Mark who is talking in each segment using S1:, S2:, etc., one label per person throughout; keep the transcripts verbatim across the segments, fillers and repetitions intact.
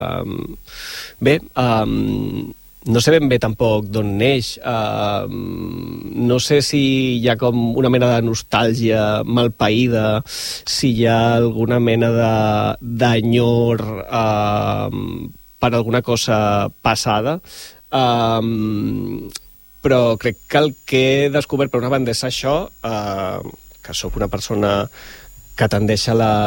S1: Um, bé, um, no sé ben bé tampoc d'on neix. Uh, no sé si hi ha com una mena de nostàlgia malpaïda, si hi ha alguna mena de d'enyor uh, per alguna cosa passada. Um, però crec que el que he descobert per una banda és això, uh, que sóc una persona que tendeix a la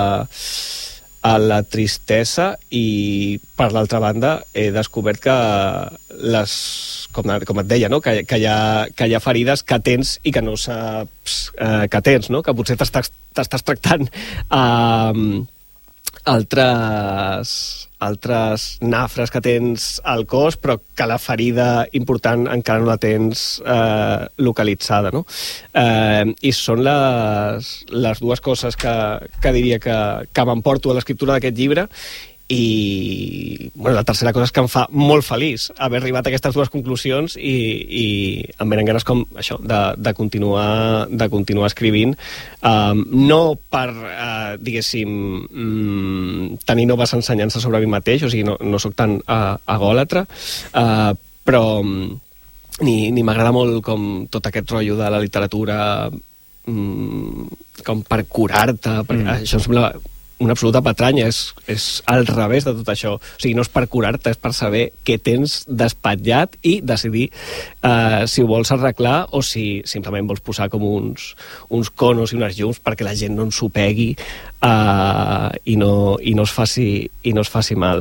S1: a la tristesa, i per l'altra banda he descobert que les, com, com et deia, no? que, que, hi ha, que hi ha ferides que tens i que no saps eh, que tens, no? Que potser t'estàs, t'estàs tractant eh, altres, altres nafres que tens al cos, però que la ferida important encara no la tens eh, localitzada, no? Eh, I són les, les dues coses que, que diria que, que m'emporto a l'escriptura d'aquest llibre. I bueno, la tercera cosa és que em fa molt feliç haver arribat a aquestes dues conclusions i, i em venen ganes com això de, de, continuar, de continuar escrivint, um, no per uh, diguéssim um, tenir noves ensenyances sobre mi mateix, o sigui, no, no sóc tan uh, agòlatra, uh, però um, ni, ni m'agrada molt com tot aquest rotllo de la literatura um, com per curar-te, perquè mm. això em sembla una absoluta patranya, és, és al revés de tot això. O sigui, no és per curar-te, és per saber què tens despatllat i decidir uh, si ho vols arreglar o si simplement vols posar com uns, uns conos i unes llums perquè la gent no ens ho pegui uh, i, no, i, no es faci, i no es faci mal.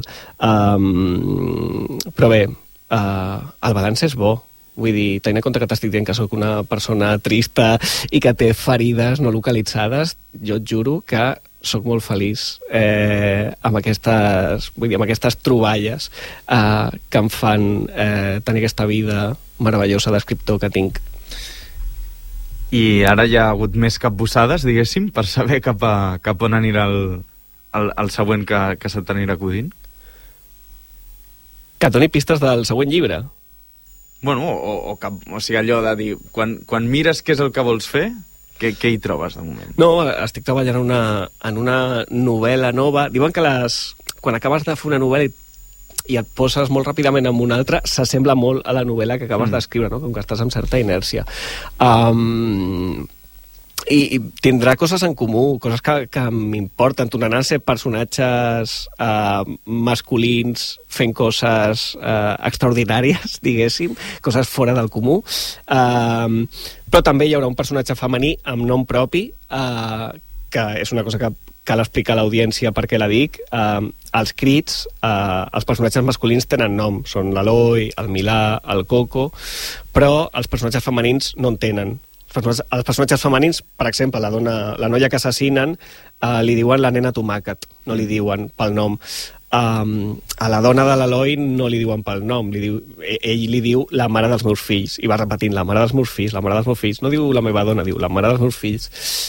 S1: Um, però bé, uh, el balanç és bo. Vull dir, tenint en compte que t'estic dient que sóc una persona trista i que té ferides no localitzades, jo et juro que sóc molt feliç eh, amb, aquestes, vull dir, amb aquestes troballes eh, que em fan eh, tenir aquesta vida meravellosa d'escriptor que tinc.
S2: I ara hi ha hagut més capbussades, diguéssim, per saber cap, a, cap on anirà el, el, el següent que, que se t'anirà acudint?
S1: Que et doni pistes del següent llibre?
S2: Bueno, o, o, cap, o sigui, allò de dir, quan, quan mires què és el que vols fer, què, què hi trobes de moment?
S1: No, estic treballant en una, en una novel·la nova. Diuen que les, quan acabes de fer una novel·la i, i et poses molt ràpidament en una altra, s'assembla molt a la novel·la que acabes mm. d'escriure, no? Com que estàs amb certa inèrcia. Um, i, i tindrà coses en comú, coses que, que m'importen. Tornaran a ser personatges uh, masculins fent coses uh, extraordinàries, diguéssim, coses fora del comú. Uh, però també hi haurà un personatge femení amb nom propi, uh, que és una cosa que cal explicar a l'audiència per què la dic. Uh, els crits, uh, els personatges masculins tenen nom, són l'Eloi, el Milà, el Coco, però els personatges femenins no en tenen. Els personatges femenins, per exemple, la, dona, la noia que assassinen, uh, li diuen la nena tomàquet, no li diuen pel nom. Um, a la dona de l'Eloi no li diuen pel nom, li diu, ell li diu la mare dels meus fills, i va repetint la mare dels meus fills, la mare dels meus fills, no diu la meva dona, diu la mare dels meus fills.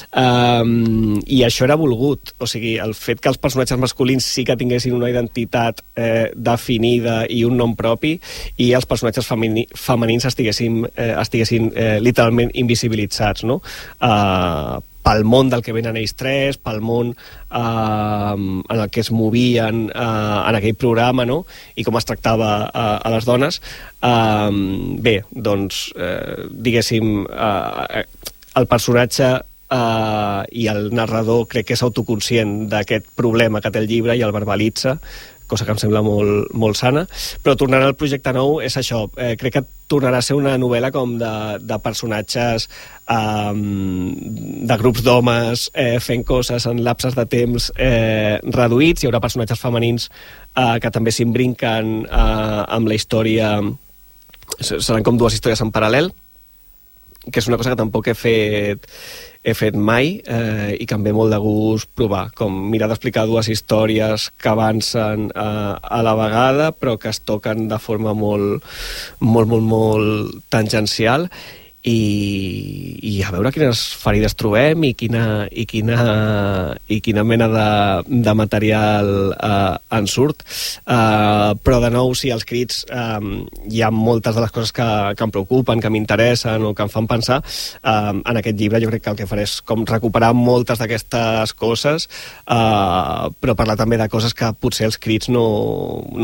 S1: Um, I això era volgut, o sigui, el fet que els personatges masculins sí que tinguessin una identitat eh, definida i un nom propi, i els personatges femeni, femenins estiguessin, eh, estiguessin eh, literalment invisibilitzats, no? Uh, pel món del que venen ells tres, pel món eh, en el que es movien eh, en aquell programa, no? I com es tractava eh, a les dones. Eh, bé, doncs, eh, diguéssim, eh, el personatge eh, i el narrador crec que és autoconscient d'aquest problema que té el llibre i el verbalitza, cosa que em sembla molt, molt sana, però tornant al projecte nou és això, eh, crec que tornarà a ser una novel·la com de, de personatges eh, de grups d'homes eh, fent coses en lapses de temps eh, reduïts. Hi haurà personatges femenins eh, que també s'imbrinquen eh, amb la història, seran com dues històries en paral·lel, que és una cosa que tampoc he fet he fet mai eh, i que em ve molt de gust provar, com mirar d'explicar dues històries que avancen eh, a la vegada però que es toquen de forma molt, molt, molt, molt tangencial. i, i a veure quines ferides trobem i quina, i quina, i quina mena de, de material eh, en surt. Eh, però, de nou, sí, els crits, eh, hi ha moltes de les coses que, que em preocupen, que m'interessen o que em fan pensar. Eh, en aquest llibre jo crec que el que faré és com recuperar moltes d'aquestes coses, eh, però parlar també de coses que potser els crits no,